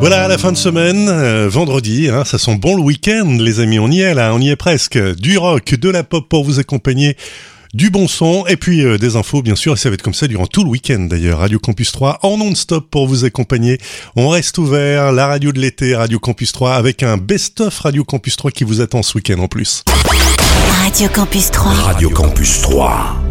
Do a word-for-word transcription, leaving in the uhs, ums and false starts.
Voilà, la fin de semaine, euh, vendredi, hein, ça sent bon le week-end, les amis, on y est là, on y est presque. Du rock, de la pop pour vous accompagner, du bon son, et puis euh, des infos, bien sûr, et ça va être comme ça durant tout le week-end d'ailleurs. Radio Campus trois en non-stop pour vous accompagner. On reste ouvert, la radio de l'été, Radio Campus trois, avec un best-of Radio Campus trois qui vous attend ce week-end en plus. Radio Campus trois. Radio Campus trois.